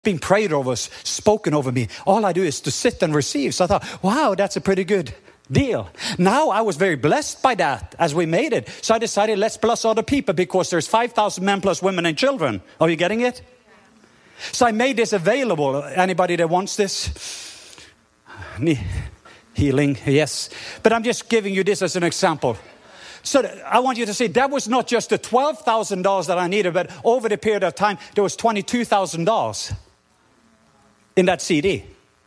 being prayed over, spoken over me. All I do is to sit and receive. So I thought, wow, that's a pretty good deal. Now I was very blessed by that as we made it. So I decided, let's bless other people, because there's 5,000 men plus women and children. Are you getting it? So I made this available. Anybody that wants this? Healing, yes. But I'm just giving you this as an example. So I want you to see, that was not just the $12,000 that I needed, but over the period of time, there was $22,000 in that CD.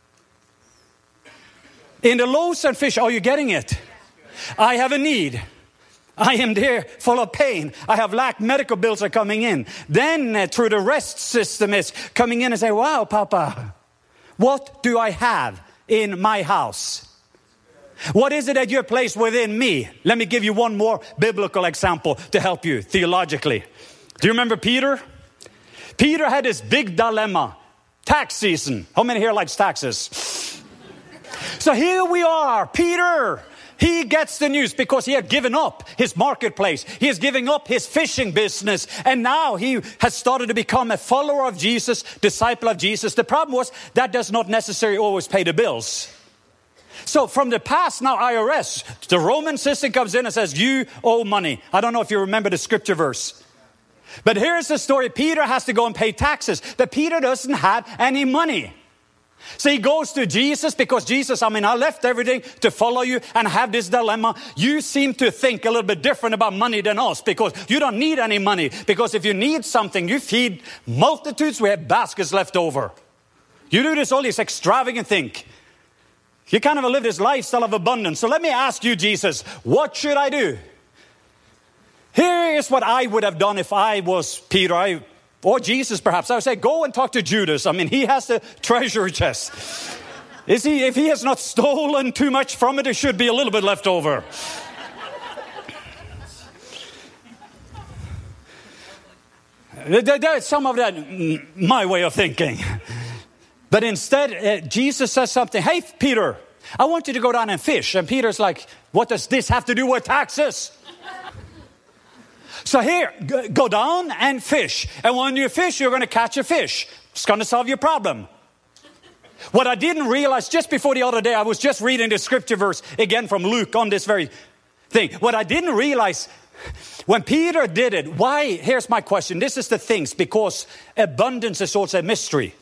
In the loaves and fish, are you getting it? I have a need. I am there full of pain. I have lack. Medical bills are coming in. Then through the rest system is coming in and say, wow, Papa, what do I have in my house? What is it that you have placed within me? Let me give you one more biblical example to help you theologically. Do you remember Peter? Peter had this big dilemma. Tax season. How many here likes taxes? So here we are. Peter, he gets the news because he had given up his marketplace. He is giving up his fishing business. And now he has started to become a follower of Jesus, disciple of Jesus. The problem was that does not necessarily always pay the bills. So from the past, now IRS, the Roman system comes in and says, you owe money. I don't know if you remember the scripture verse. But here's the story. Peter has to go and pay taxes. But Peter doesn't have any money. So he goes to Jesus because Jesus, I left everything to follow you and have this dilemma. You seem to think a little bit different about money than us because you don't need any money. Because if you need something, you feed multitudes. We have baskets left over. You do this all this extravagant thing. You kind of live this lifestyle of abundance. So let me ask you, Jesus, what should I do? Here is what I would have done if I was Peter, or Jesus perhaps. I would say, go and talk to Judas. He has the treasure chest. If he has not stolen too much from it, there should be a little bit left over. There's some of that, my way of thinking. But instead, Jesus says something. Hey, Peter, I want you to go down and fish. And Peter's like, what does this have to do with taxes? So here, go down and fish. And when you fish, you're going to catch a fish. It's going to solve your problem. What I didn't realize just before the other day, I was just reading the scripture verse again from Luke on this very thing. What I didn't realize, when Peter did it, why? Here's my question. This is the things, because abundance is also a mystery.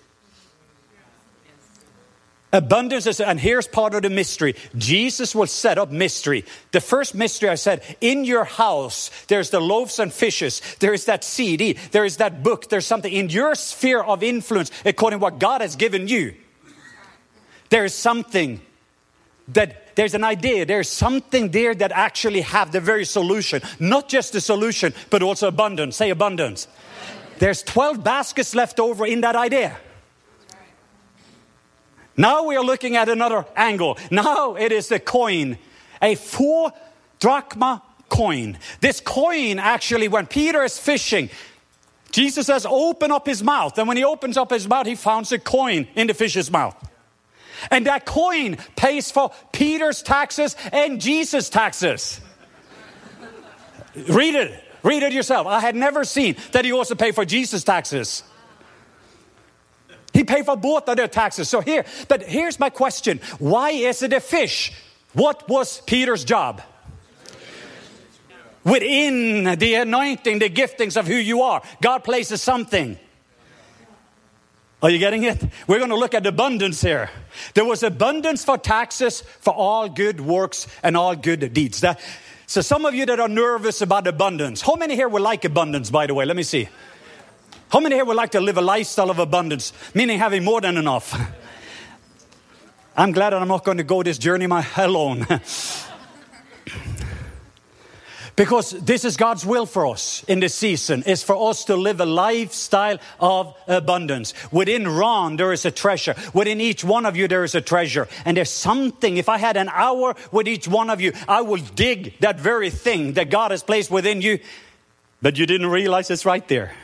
Abundance is, and here's part of the mystery. Jesus will set up mystery. The first mystery I said, in your house, there's the loaves and fishes. There is that CD. There is that book. There's something in your sphere of influence, according to what God has given you. There is something that, there's an idea. There's something there that actually have the very solution. Not just the solution, but also abundance. Say abundance. There's 12 baskets left over in that idea. Now we are looking at another angle. Now it is the coin, a 4 drachma coin. This coin actually, when Peter is fishing, Jesus says, open up his mouth. And when he opens up his mouth, he finds a coin in the fish's mouth. And that coin pays for Peter's taxes and Jesus' taxes. Read it yourself. I had never seen that he also paid for Jesus' taxes. He paid for both of their taxes. So here's my question. Why is it a fish? What was Peter's job? Within the anointing, the giftings of who you are, God places something. Are you getting it? We're going to look at abundance here. There was abundance for taxes, for all good works and all good deeds. So some of you that are nervous about abundance. How many here would like abundance, by the way? Let me see. How many here would like to live a lifestyle of abundance, meaning having more than enough? I'm glad that I'm not going to go this journey alone. Because this is God's will for us in this season, is for us to live a lifestyle of abundance. Within Ron, there is a treasure. Within each one of you, there is a treasure. And there's something, if I had an hour with each one of you, I will dig that very thing that God has placed within you, but you didn't realize it's right there.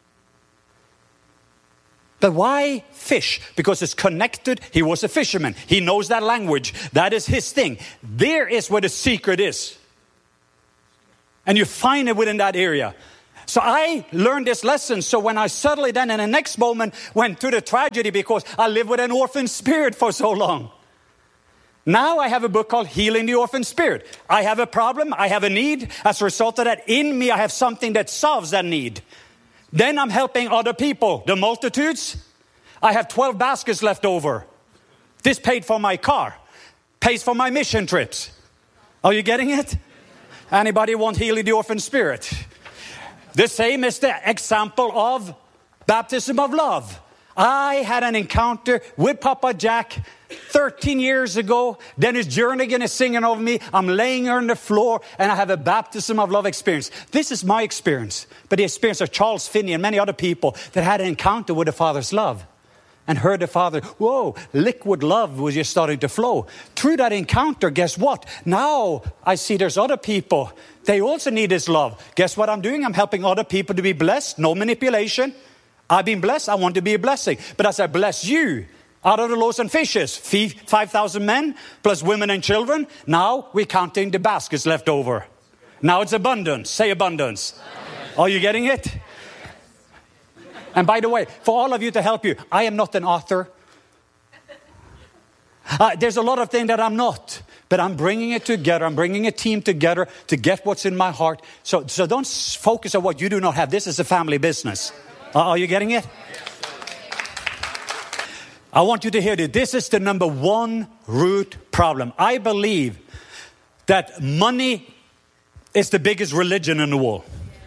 But why fish? Because it's connected. He was a fisherman. He knows that language. That is his thing. There is where the secret is. And you find it within that area. So I learned this lesson. So when I suddenly then in the next moment went through the tragedy because I lived with an orphan spirit for so long. Now I have a book called Healing the Orphan Spirit. I have a problem. I have a need. As a result of that, in me, I have something that solves that need. Then I'm helping other people. The multitudes. I have 12 baskets left over. This paid for my car. Pays for my mission trips. Are you getting it? Anybody want Healing the Orphan Spirit? The same is the example of baptism of love. I had an encounter with Papa Jack 13 years ago. Dennis Jernigan is singing over me. I'm laying on the floor and I have a baptism of love experience. This is my experience. But the experience of Charles Finney and many other people that had an encounter with the Father's love. And heard the Father, whoa, liquid love was just starting to flow. Through that encounter, guess what? Now I see there's other people. They also need this love. Guess what I'm doing? I'm helping other people to be blessed. No manipulation. I've been blessed. I want to be a blessing. But as I bless you, out of the loaves and fishes, 5,000 men plus women and children. Now we're counting the baskets left over. Now it's abundance. Say abundance. Are you getting it? And by the way, for all of you to help you, I am not an author. There's a lot of things that I'm not. But I'm bringing it together. I'm bringing a team together to get what's in my heart. So don't focus on what you do not have. This is a family business. Are you getting it? I want you to hear this. This is the number one root problem. I believe that money is the biggest religion in the world.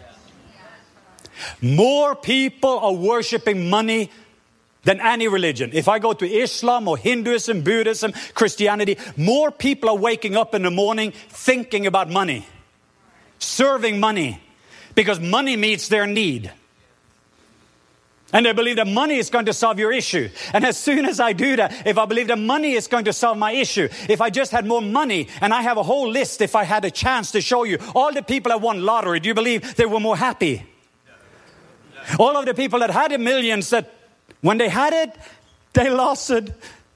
More people are worshiping money than any religion. If I go to Islam or Hinduism, Buddhism, Christianity, more people are waking up in the morning thinking about money, serving money, because money meets their need. And they believe that money is going to solve your issue. And as soon as I do that, if I believe that money is going to solve my issue, if I just had more money, and I have a whole list, if I had a chance to show you all the people that won lottery, do you believe they were more happy? All of the people that had the millions, that when they had it, they lost it.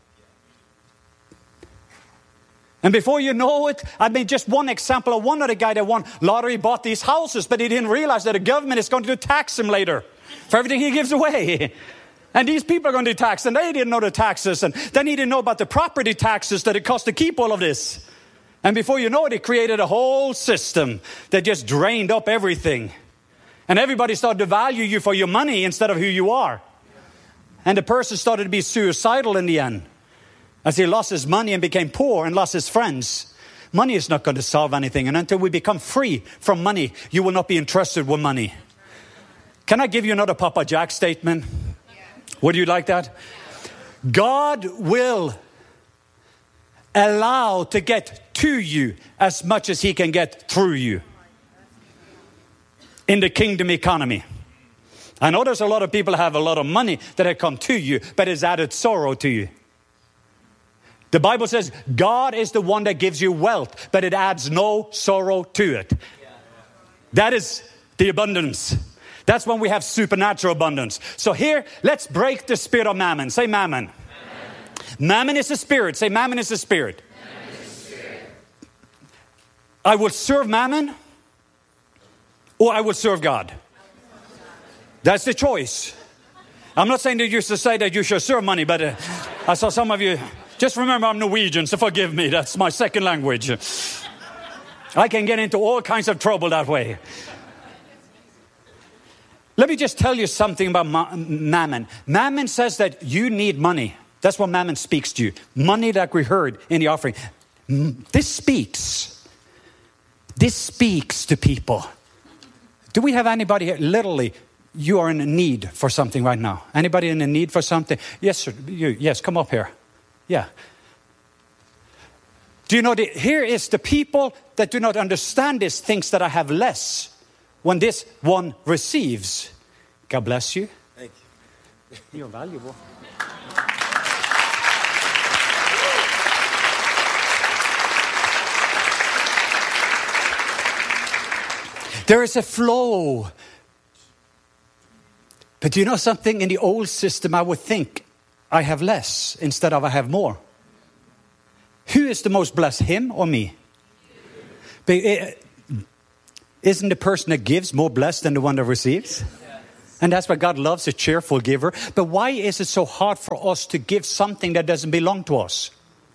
And before you know it, I mean, just one example of one other guy that won lottery, bought these houses, but he didn't realize that the government is going to tax him later for everything he gives away. And these people are going to be taxed, and they didn't know the taxes, and then he didn't know about the property taxes that it cost to keep all of this. And before you know it, he created a whole system that just drained up everything. And everybody started to value you for your money instead of who you are. And the person started to be suicidal in the end, as he lost his money and became poor and lost his friends. Money is not going to solve anything. And until we become free from money, you will not be entrusted with money. Can I give you another Papa Jack statement? Would you like that? God will allow to get to you as much as he can get through you. In the kingdom economy. I know there's a lot of people that have a lot of money that have come to you, but it's added sorrow to you. The Bible says God is the one that gives you wealth, but it adds no sorrow to it. That is the abundance. That's when we have supernatural abundance. So here, let's break the spirit of mammon. Say mammon. Mammon is a spirit. Say mammon is a spirit. I will serve mammon, or I will serve God. That's the choice. I'm not saying that you should say that you should serve money, but I saw some of you. Just remember, I'm Norwegian, so forgive me. That's my second language. I can get into all kinds of trouble that way. Let me just tell you something about mammon. Mammon says that you need money. That's what mammon speaks to you. Money that we heard in the offering. This speaks to people. Do we have anybody here? Literally, you are in a need for something right now. Anybody in a need for something? Yes, sir. Yes, come up here. Yeah. Do you know that here is the people that do not understand this thinks that I have less when this one receives. God bless you. Thank you. You're valuable. There is a flow. But do you know something? In the old system, I would think I have less instead of I have more. Who is the most blessed, him or me? Isn't the person that gives more blessed than the one that receives? And that's why God loves a cheerful giver. But why is it so hard for us to give something that doesn't belong to us?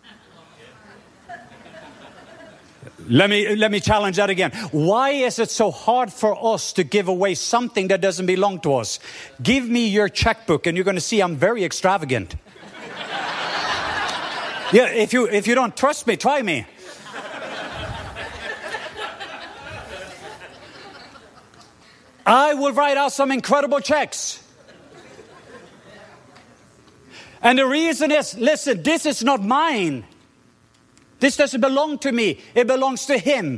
Let me challenge that again. Why is it so hard for us to give away something that doesn't belong to us? Give me your checkbook and you're going to see I'm very extravagant. Yeah, if you don't trust me, try me. I will write out some incredible checks. And the reason is, listen, this is not mine. This doesn't belong to me. It belongs to Him.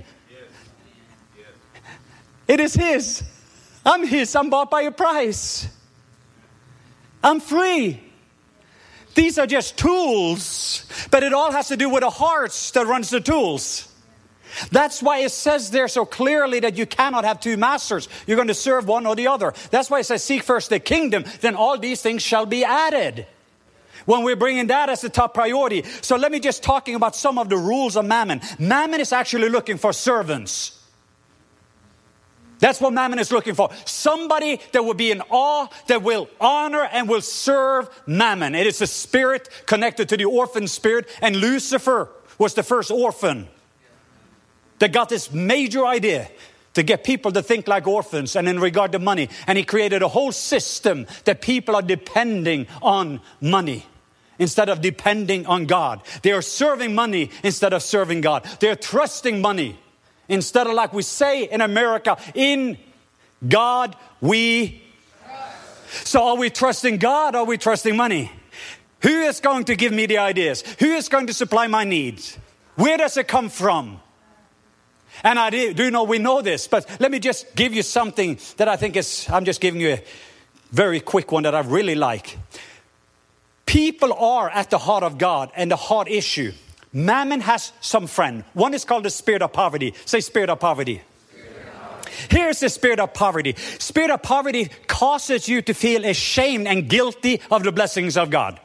It is His. I'm His. I'm bought by a price. I'm free. These are just tools, but it all has to do with the hearts that runs the tools. That's why it says there so clearly that you cannot have two masters. You're going to serve one or the other. That's why it says, seek first the kingdom, then all these things shall be added. When we're bringing that as the top priority. So let me just talking about some of the rules of Mammon. Mammon is actually looking for servants. That's what Mammon is looking for. Somebody that will be in awe, that will honor and will serve Mammon. It is a spirit connected to the orphan spirit. And Lucifer was the first orphan that got this major idea to get people to think like orphans and in regard to money. And he created a whole system that people are depending on money instead of depending on God. They are serving money instead of serving God. They are trusting money instead of, like we say in America, in God we trust. So are we trusting God or are we trusting money? Who is going to give me the ideas? Who is going to supply my needs? Where does it come from? And I do know we know this, but let me just give you something that I think is, I'm just giving you a very quick one that I really like. People are at the heart of God and the heart issue. Mammon has some friend. One is called the spirit of poverty. Say spirit of poverty. Here's the spirit of poverty. Spirit of poverty causes you to feel ashamed and guilty of the blessings of God.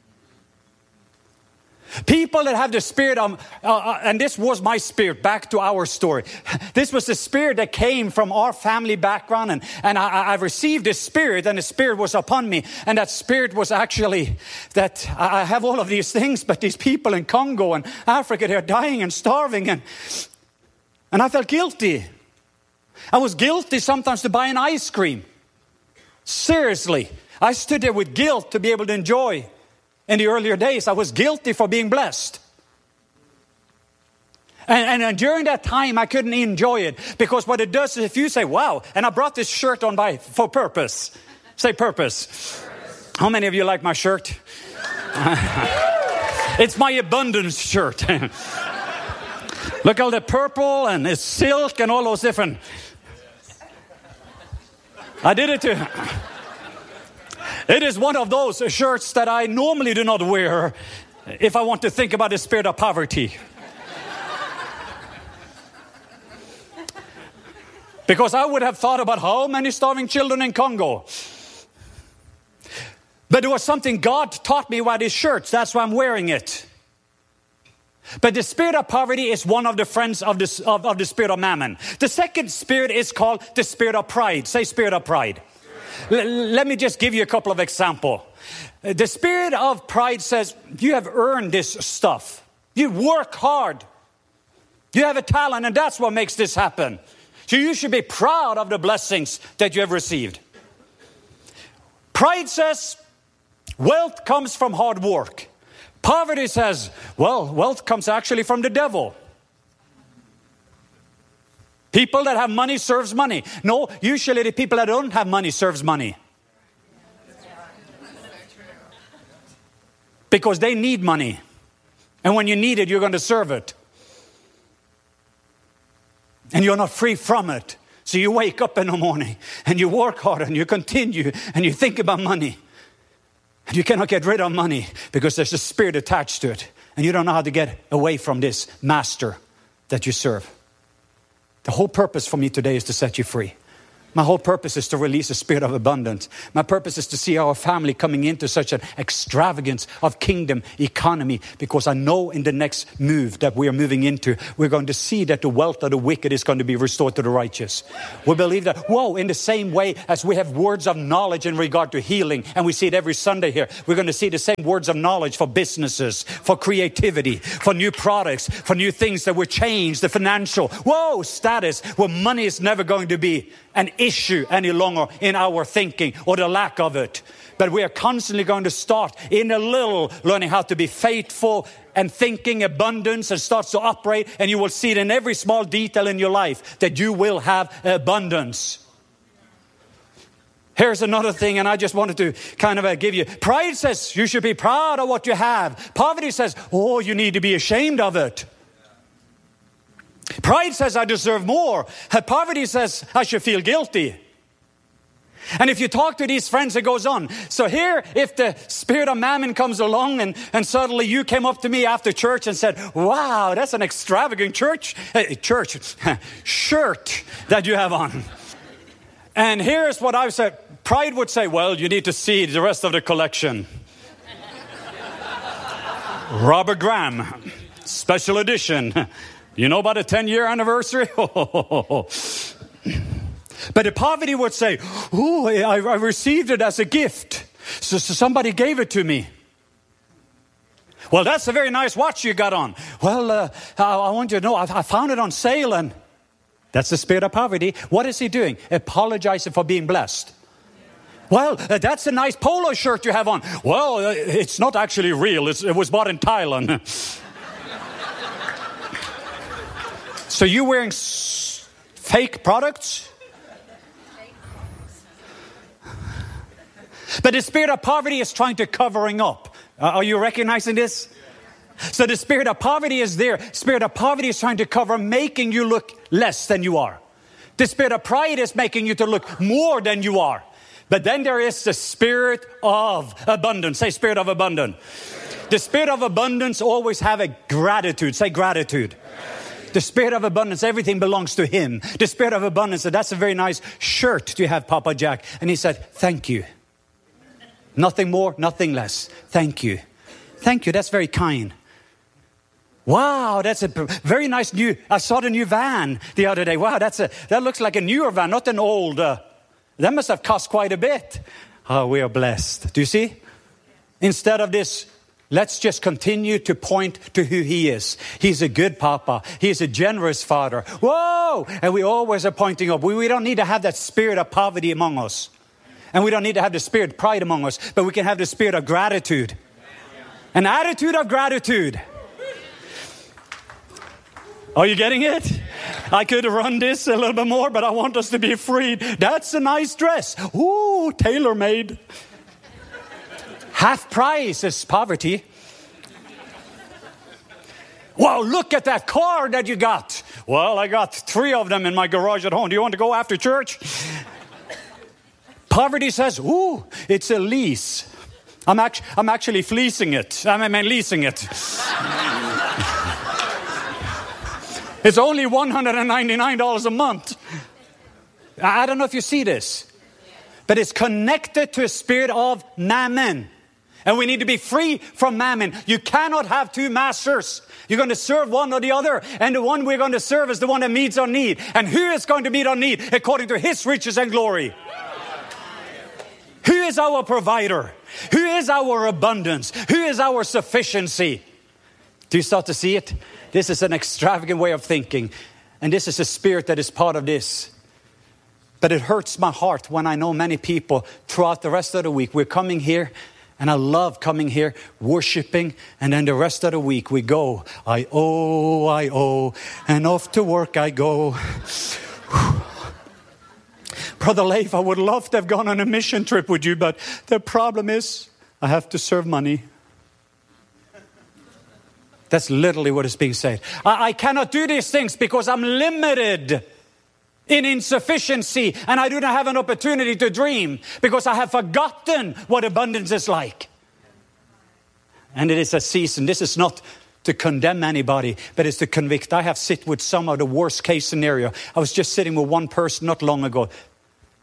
People that have the spirit of, and this was my spirit, back to our story. This was the spirit that came from our family background. And I received this spirit and the spirit was upon me. And that spirit was actually that I have all of these things, but these people in Congo and Africa, they're dying and starving. And I felt guilty. I was guilty sometimes to buy an ice cream. Seriously. I stood there with guilt to be able to enjoy. In the earlier days, I was guilty for being blessed. And during that time, I couldn't enjoy it. Because what it does is if you say, wow, and I brought this shirt on for purpose. Say purpose. How many of you like my shirt? It's my abundance shirt. Look at all the purple and it's silk and all those different. I did it too. It is one of those shirts that I normally do not wear if I want to think about the spirit of poverty. Because I would have thought about how many starving children in Congo. But there was something God taught me about these shirts. That's why I'm wearing it. But the spirit of poverty is one of the friends of the spirit of Mammon. The second spirit is called the spirit of pride. Say spirit of pride. Let me just give you a couple of examples. The spirit of pride says, you have earned this stuff. You work hard. You have a talent, and that's what makes this happen. So you should be proud of the blessings that you have received. Pride says, wealth comes from hard work. Poverty says, well, wealth comes actually from the devil. People that have money serves money. No, usually the people that don't have money serves money. Because they need money. And when you need it, you're going to serve it. And you're not free from it. So you wake up in the morning and you work hard and you continue and you think about money. And you cannot get rid of money because there's a spirit attached to it. And you don't know how to get away from this master that you serve. The whole purpose for me today is to set you free. My whole purpose is to release a spirit of abundance. My purpose is to see our family coming into such an extravagance of kingdom economy, because I know in the next move that we are moving into, we're going to see that the wealth of the wicked is going to be restored to the righteous. We believe that, in the same way as we have words of knowledge in regard to healing, and we see it every Sunday here, we're going to see the same words of knowledge for businesses, for creativity, for new products, for new things that will change the financial, status, where money is never going to be an issue any longer in our thinking or the lack of it. But we are constantly going to start in a little, learning how to be faithful and thinking abundance, and starts to operate, and you will see it in every small detail in your life that you will have abundance. Here's another thing, and I just wanted to kind of give you. Pride says you should be proud of what you have. Poverty says, you need to be ashamed of it. Pride says I deserve more. Poverty says I should feel guilty. And if you talk to these friends, it goes on. So here, if the spirit of mammon comes along and suddenly you came up to me after church and said, wow, that's an extravagant shirt that you have on. And here's what I said. Pride would say, well, you need to see the rest of the collection. Robert Graham, special edition. You know about the 10-year anniversary? But the poverty would say, I received it as a gift. So somebody gave it to me. Well, that's a very nice watch you got on. Well, I want you to know, I found it on sale, and that's the spirit of poverty. What is he doing? Apologizing for being blessed. Well, that's a nice polo shirt you have on. Well, it's not actually real. It was bought in Thailand. So you wearing fake products? But the spirit of poverty is trying to covering up. Are you recognizing this? So the spirit of poverty is there. Spirit of poverty is trying to cover, making you look less than you are. The spirit of pride is making you to look more than you are. But then there is the spirit of abundance. Say spirit of abundance. The spirit of abundance always have a gratitude. Say gratitude. The spirit of abundance, everything belongs to him. The spirit of abundance, that's a very nice shirt you have, Papa Jack. And he said, thank you. Nothing more, nothing less. Thank you. Thank you, that's very kind. Wow, that's a very nice I saw the new van the other day. Wow, that looks like a newer van, not an old. That must have cost quite a bit. Oh, we are blessed. Do you see? Instead of this, let's just continue to point to who he is. He's a good papa. He's a generous father. Whoa! And we always are pointing up. We don't need to have that spirit of poverty among us. And we don't need to have the spirit of pride among us. But we can have the spirit of gratitude. An attitude of gratitude. Are you getting it? I could run this a little bit more, but I want us to be freed. That's a nice dress. Ooh, tailor-made. Half price is poverty. Wow, look at that car that you got. Well, I got 3 of them in my garage at home. Do you want to go after church? Poverty says, ooh, it's a lease. I'm actually fleecing it. I mean, leasing it. It's only $199 a month. I don't know if you see this, but it's connected to a spirit of mammon. And we need to be free from mammon. You cannot have 2 masters. You're going to serve one or the other. And the one we're going to serve is the one that meets our need. And who is going to meet our need? According to his riches and glory. Who is our provider? Who is our abundance? Who is our sufficiency? Do you start to see it? This is an extravagant way of thinking. And this is a spirit that is part of this. But it hurts my heart when I know many people throughout the rest of the week. We're coming here, and I love coming here, worshiping. And then the rest of the week we go, I owe, and off to work I go. Brother Leif, I would love to have gone on a mission trip with you, but the problem is I have to serve money. That's literally what is being said. I cannot do these things because I'm limited in insufficiency, and I do not have an opportunity to dream because I have forgotten what abundance is like. And it is a season. This is not to condemn anybody, but it's to convict. I have sit with some of the worst case scenario. I was just sitting with one person not long ago.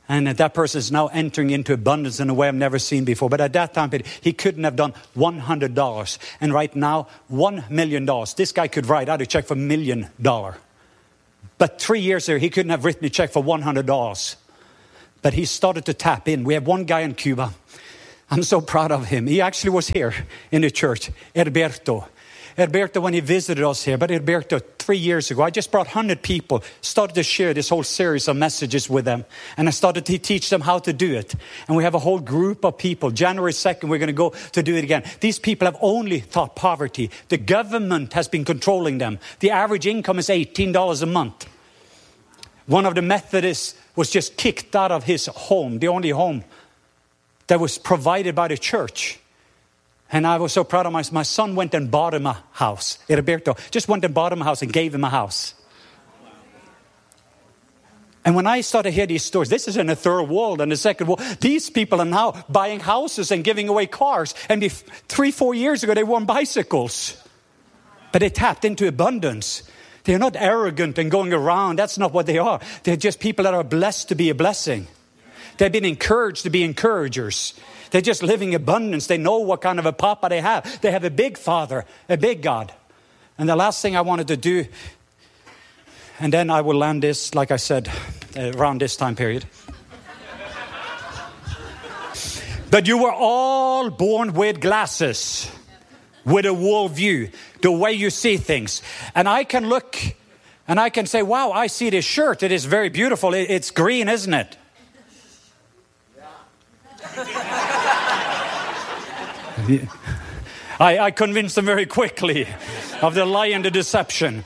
And that person is now entering into abundance in a way I've never seen before. But at that time, he couldn't have done $100. And right now, $1 million. This guy could write out a check for $1 million. But 3 years ago, he couldn't have written a check for $100. But he started to tap in. We have one guy in Cuba. I'm so proud of him. He actually was here in the church, Herberto. Herberto, when he visited us here, but Herberto, 3 years ago, I just brought 100 people, started to share this whole series of messages with them. And I started to teach them how to do it. And we have a whole group of people. January 2nd, we're going to go to do it again. These people have only taught poverty. The government has been controlling them. The average income is $18 a month. One of the Methodists was just kicked out of his home, the only home that was provided by the church. And I was so proud of my son went and bought him a house. Roberto just went and bought him a house and gave him a house. And when I started to hear these stories, this is in the third world and the second world. These people are now buying houses and giving away cars. And 3-4 years ago, they were on bicycles. But they tapped into abundance. They're not arrogant and going around. That's not what they are. They're just people that are blessed to be a blessing. They've been encouraged to be encouragers. They're just living abundance. They know what kind of a papa they have. They have a big Father, a big God. And the last thing I wanted to do, and then I will land this, like I said, around this time period. But you were all born with glasses, with a world view, the way you see things. And I can look and I can say, wow, I see this shirt. It is very beautiful. It's green, isn't it? I convinced them very quickly of the lie and the deception.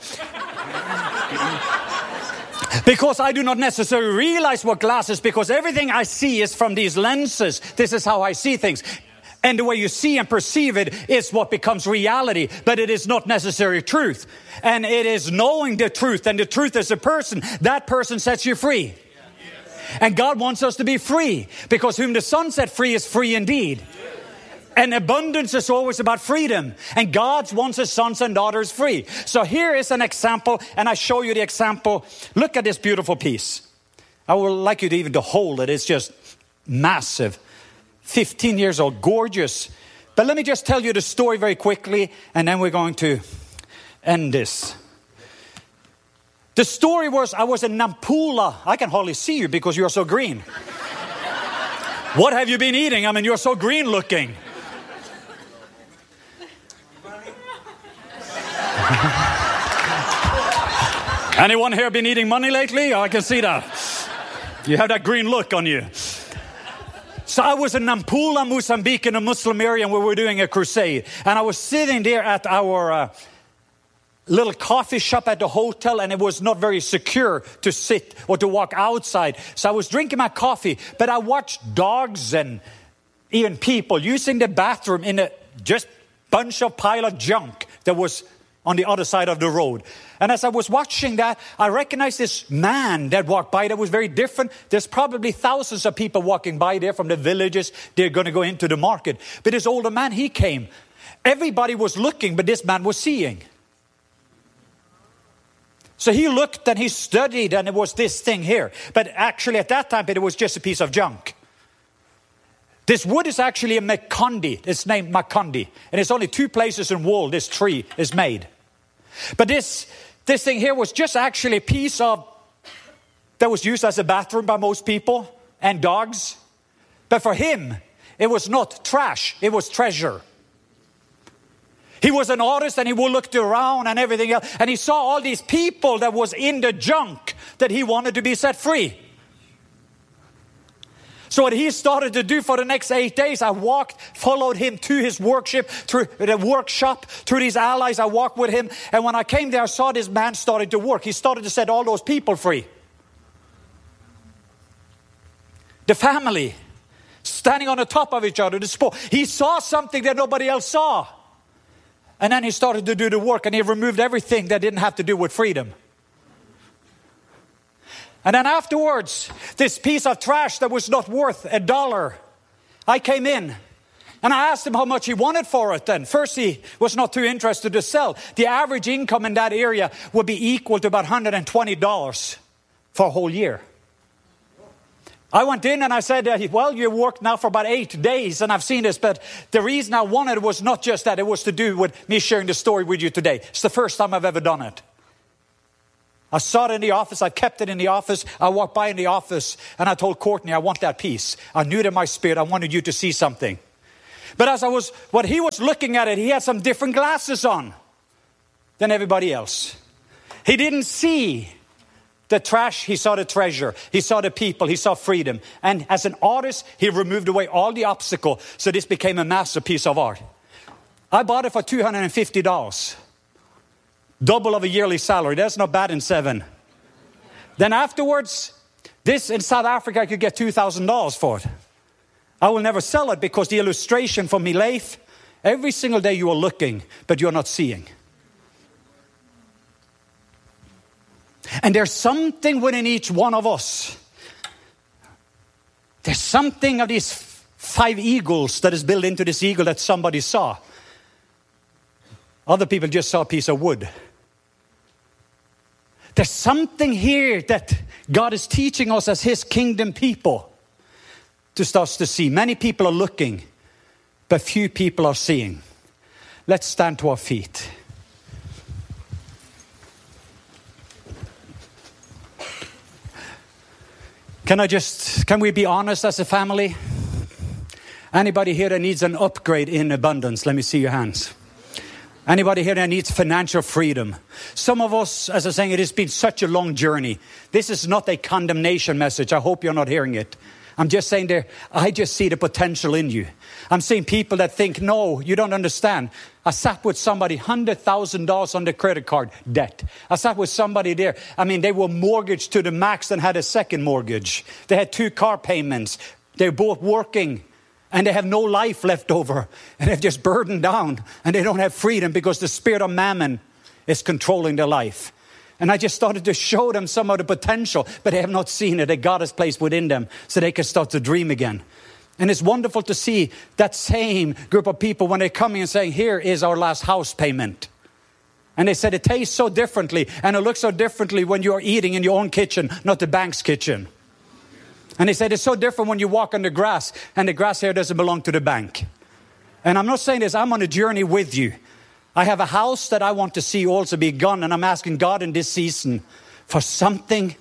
Because I do not necessarily realize what glass is, because everything I see is from these lenses. This is how I see things. And the way you see and perceive it is what becomes reality. But it is not necessarily truth. And it is knowing the truth. And the truth is a person. That person sets you free. And God wants us to be free. Because whom the Son set free is free indeed. And abundance is always about freedom. And God wants his sons and daughters free. So here is an example. And I show you the example. Look at this beautiful piece. I would like you to even to hold it. It's just massive. 15 years old. Gorgeous. But let me just tell you the story very quickly. And then we're going to end this. The story was, I was in Nampula. I can hardly see you because you're so green. What have you been eating? I mean, you're so green looking. Anyone here been eating money lately? Oh, I can see that. You have that green look on you. So I was in Nampula, Mozambique, in a Muslim area where we were doing a crusade. And I was sitting there at our little coffee shop at the hotel, and it was not very secure to sit or to walk outside. So I was drinking my coffee, but I watched dogs and even people using the bathroom in a just bunch of pile of junk that was on the other side of the road. And as I was watching that, I recognized this man that walked by that was very different. There's probably thousands of people walking by there from the villages. They're going to go into the market. But this older man, he came. Everybody was looking, but this man was seeing. So he looked and he studied, and it was this thing here. But actually at that time, it was just a piece of junk. This wood is actually a Macondi. It's named Macondi. And it's only 2 places in the world this tree is made. But this thing here was just actually a piece of, that was used as a bathroom by most people and dogs. But for him, it was not trash. It was treasure. He was an artist, and he looked around and everything else. And he saw all these people that was in the junk that he wanted to be set free. So what he started to do for the next 8 days, I followed him to his workshop, through these allies. I walked with him. And when I came there, I saw this man started to work. He started to set all those people free. The family, standing on the top of each other. He saw something that nobody else saw. And then he started to do the work, and he removed everything that didn't have to do with freedom. And then afterwards, this piece of trash that was not worth $1, I came in and I asked him how much he wanted for it. And first he was not too interested to sell. The average income in that area would be equal to about $120 for a whole year. I went in and I said, well, you worked now for about 8 days and I've seen this, but the reason I wanted was not just that, it was to do with me sharing the story with you today. It's the first time I've ever done it. I saw it in the office, I kept it in the office, I walked by in the office and I told Courtney, I want that piece. I knew it in my spirit, I wanted you to see something. But what he was looking at it, he had some different glasses on than everybody else. He didn't see the trash, he saw the treasure. He saw the people, he saw freedom. And as an artist, he removed away all the obstacle. So this became a masterpiece of art. I bought it for $250. Double of a yearly salary. That's not bad in 7. Then afterwards, this in South Africa, I could get $2,000 for it. I will never sell it because the illustration from Leif, every single day you are looking, but you're not seeing. And there's something within each one of us. There's something of these 5 eagles that is built into this eagle that somebody saw. Other people just saw a piece of wood. There's something here that God is teaching us as his kingdom people to start to see. Many people are looking, but few people are seeing. Let's stand to our feet. Can we be honest as a family? Anybody here that needs an upgrade in abundance? Let me see your hands. Anybody here that needs financial freedom? Some of us, as I'm saying, it has been such a long journey. This is not a condemnation message. I hope you're not hearing it. I'm just saying there, I just see the potential in you. I'm seeing people that think, no, you don't understand. I sat with somebody, $100,000 on the credit card debt. I sat with somebody there. I mean, they were mortgaged to the max and had a second mortgage. They had 2 car payments. They're both working and they have no life left over. And they've just burdened down and they don't have freedom because the spirit of mammon is controlling their life. And I just started to show them some of the potential, but they have not seen it that God has placed within them so they can start to dream again. And it's wonderful to see that same group of people when they come in and say, here is our last house payment. And they said it tastes so differently and it looks so differently when you're eating in your own kitchen, not the bank's kitchen. And they said it's so different when you walk on the grass and the grass here doesn't belong to the bank. And I'm not saying this, I'm on a journey with you. I have a house that I want to see also be gone. And I'm asking God in this season for something.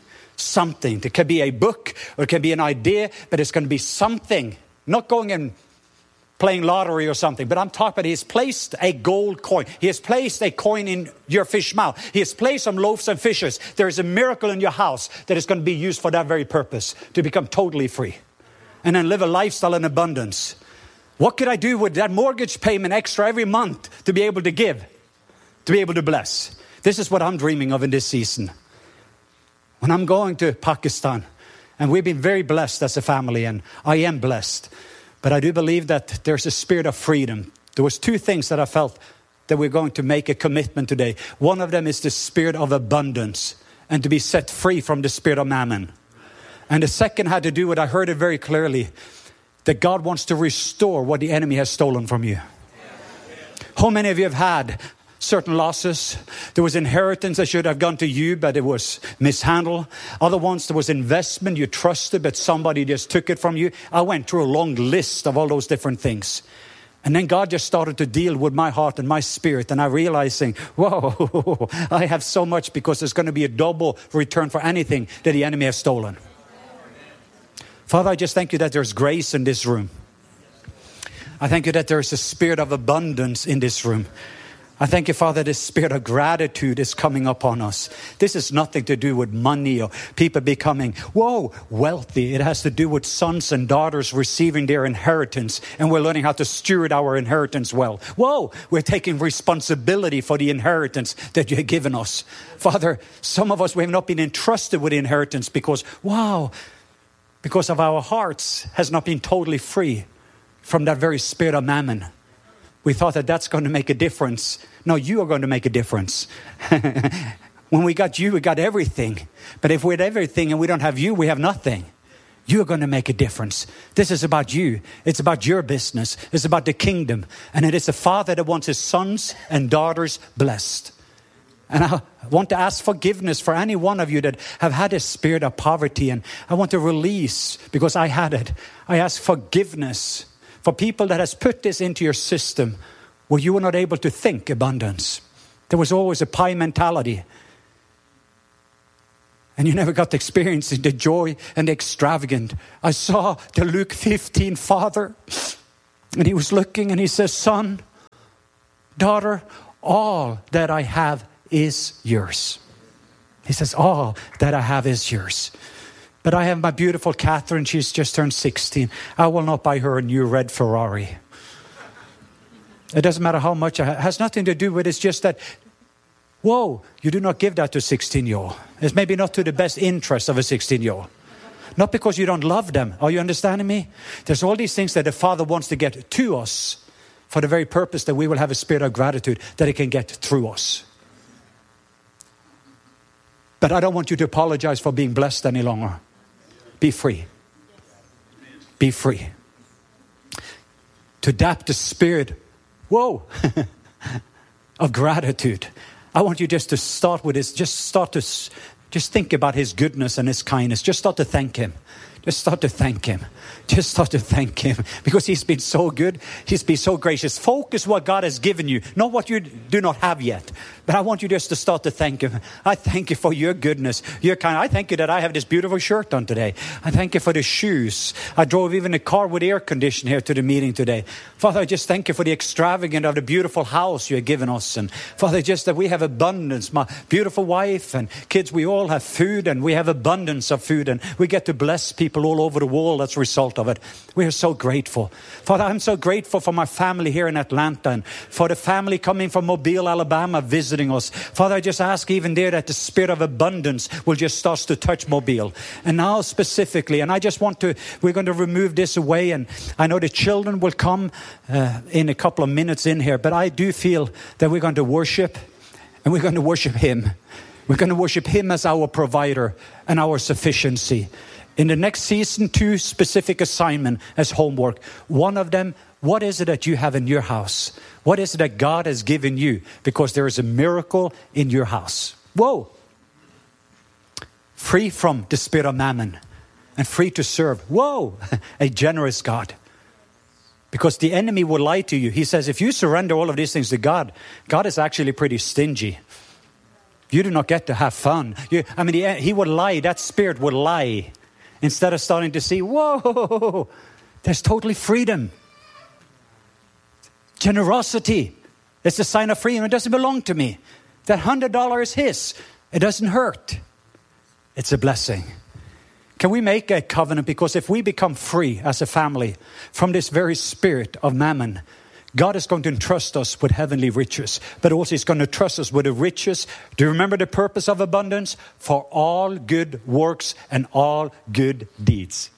It could be a book or it could be an idea, but it's going to be something. Not going and playing lottery or something, but I'm talking about he has placed a gold coin. He has placed a coin in your fish mouth. He has placed some loaves and fishes. There is a miracle in your house that is going to be used for that very purpose, to become totally free and then live a lifestyle in abundance. What could I do with that mortgage payment extra every month to be able to give, to be able to bless? This is what I'm dreaming of in this season. When I'm going to Pakistan, and we've been very blessed as a family, and I am blessed, but I do believe that there's a spirit of freedom. There was 2 things that I felt that we're going to make a commitment today. One of them is the spirit of abundance and to be set free from the spirit of mammon. And the second had to do with, I heard it very clearly, that God wants to restore what the enemy has stolen from you. How many of you have had certain losses? There was inheritance that should have gone to you, but it was mishandled. Other ones, there was investment you trusted, but somebody just took it from you. I went through a long list of all those different things. And then God just started to deal with my heart and my spirit. And I realizing, whoa, I have so much because there's going to be a double return for anything that the enemy has stolen. Father, I just thank you that there's grace in this room. I thank you that there's a spirit of abundance in this room. I thank you, Father, this spirit of gratitude is coming upon us. This is nothing to do with money or people becoming, wealthy. It has to do with sons and daughters receiving their inheritance. And we're learning how to steward our inheritance well. We're taking responsibility for the inheritance that you have given us. Father, some of us, we have not been entrusted with the inheritance because of our hearts has not been totally free from that very spirit of mammon. We thought that that's going to make a difference. No, you are going to make a difference. When we got you, we got everything. But if we had everything and we don't have you, we have nothing. You are going to make a difference. This is about you. It's about your business. It's about the kingdom. And it is a father that wants his sons and daughters blessed. And I want to ask forgiveness for any one of you that have had a spirit of poverty. And I want to release, because I had it. I ask forgiveness for people that has put this into your system where you were not able to think abundance. There was always a pie mentality. And you never got to experience the joy and the extravagant. I saw the Luke 15 father. And he was looking and he says, son, daughter, all that I have is yours. He says, all that I have is yours. But I have my beautiful Catherine. She's just turned 16. I will not buy her a new red Ferrari. It doesn't matter how much. It has nothing to do with it. It's just that, whoa, you do not give that to a 16-year-old. It's maybe not to the best interest of a 16-year-old. Not because you don't love them. Are you understanding me? There's all these things that the Father wants to get to us for the very purpose that we will have a spirit of gratitude that it can get through us. But I don't want you to apologize for being blessed any longer. Be free. Be free. To adapt the spirit, whoa, of gratitude. I want you just to start with this. Just think about his goodness and his kindness. Just start to thank him. Just start to thank him. Just start to thank him. Because he's been so good. He's been so gracious. Focus what God has given you. Not what you do not have yet. But I want you just to start to thank him. I thank you for your goodness. Your kind. I thank you that I have this beautiful shirt on today. I thank you for the shoes. I drove even a car with air conditioning here to the meeting today. Father, I just thank you for the extravagant of the beautiful house you have given us. And Father, just that we have abundance. My beautiful wife and kids, we all have food and we have abundance of food. And we get to bless people all over the world as a result of it. We are so grateful. Father, I'm so grateful for my family here in Atlanta and for the family coming from Mobile, Alabama, visiting us. Father, I just ask even there that the spirit of abundance will just start to touch Mobile. And now specifically, and I just want to, we're going to remove this away. And I know the children will come in a couple of minutes in here, but I do feel that we're going to worship and we're going to worship him. We're going to worship him as our provider and our sufficiency. In the next season, 2 specific assignment as homework. One of them, what is it that you have in your house? What is it that God has given you? Because there is a miracle in your house. Whoa. Free from the spirit of mammon and free to serve. Whoa. A generous God. Because the enemy will lie to you. He says, if you surrender all of these things to God, God is actually pretty stingy. You do not get to have fun. He would lie. That spirit would lie. Instead of starting to see, whoa, there's totally freedom. Generosity. It's a sign of freedom. It doesn't belong to me. That $100 is his. It doesn't hurt. It's a blessing. Can we make a covenant? Because if we become free as a family from this very spirit of mammon, God is going to entrust us with heavenly riches, but also he's going to trust us with the riches. Do you remember the purpose of abundance? For all good works and all good deeds.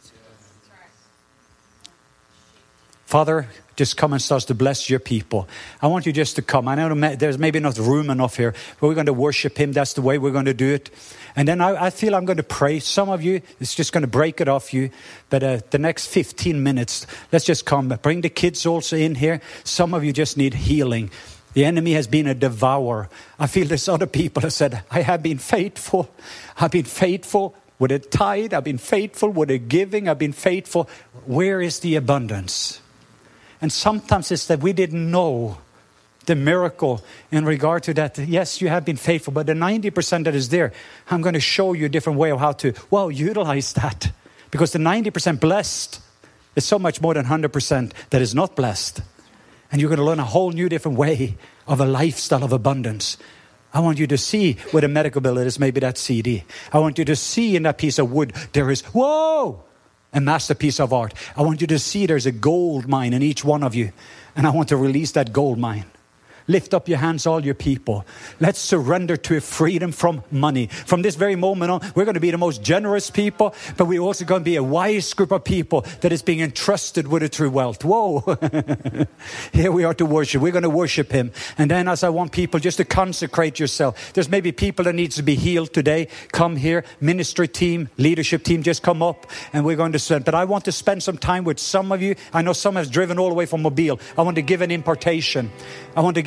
Father, just come and start to bless your people. I want you just to come. I know there's maybe not room enough here, but we're going to worship him. That's the way we're going to do it. And then I feel I'm going to pray. Some of you, it's just going to break it off you. But the next 15 minutes, let's just come. Bring the kids also in here. Some of you just need healing. The enemy has been a devourer. I feel there's other people that said, I have been faithful. I've been faithful with a tithe. I've been faithful with a giving. I've been faithful. Where is the abundance? And sometimes it's that we didn't know the miracle in regard to that. Yes, you have been faithful, but the 90% that is there, I'm going to show you a different way of how to, utilize that. Because the 90% blessed is so much more than 100% that is not blessed. And you're going to learn a whole new different way of a lifestyle of abundance. I want you to see with a medical bill, it is maybe that CD. I want you to see in that piece of wood, there is, a masterpiece of art. I want you to see there's a gold mine in each one of you. And I want to release that gold mine. Lift up your hands, all your people. Let's surrender to a freedom from money. From this very moment on, we're going to be the most generous people, but we're also going to be a wise group of people that is being entrusted with a true wealth. Whoa. Here we are to worship. We're going to worship him. And then as I want people just to consecrate yourself. There's maybe people that needs to be healed today. Come here. Ministry team, leadership team, just come up and we're going to spend. But I want to spend some time with some of you. I know some have driven all the way from Mobile. I want to give an impartation. I want to give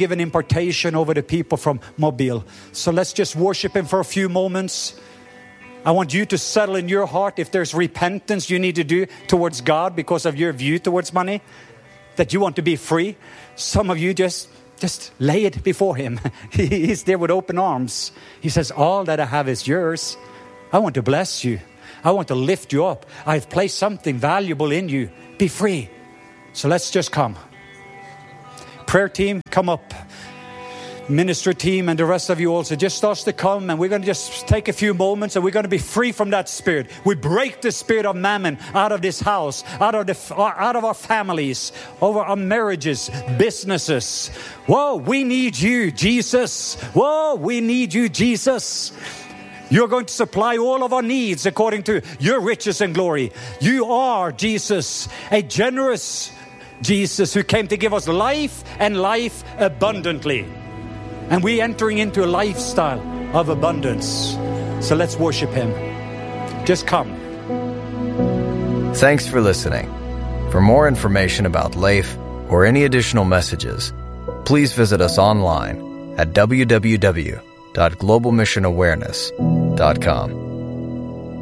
give an impartation over the people from Mobile. So let's just worship him for a few moments. I want you to settle in your heart if there's repentance you need to do towards God because of your view towards money, that you want to be free. Some of you just lay it before him. He's there with open arms. He says, all that I have is yours. I want to bless you. I want to lift you up. I've placed something valuable in you. Be free. So let's just come. Prayer team, come up. Ministry team and the rest of you also just starts to come, and we're going to just take a few moments and we're going to be free from that spirit. We break the spirit of mammon out of this house, out of our families, over our marriages, businesses. Whoa, we need you, Jesus. Whoa, we need you, Jesus. You're going to supply all of our needs according to your riches and glory. You are, Jesus, a generous Jesus who came to give us life and life abundantly. And we're entering into a lifestyle of abundance. So let's worship him. Just come. Thanks for listening. For more information about Leif or any additional messages, please visit us online at www.globalmissionawareness.com.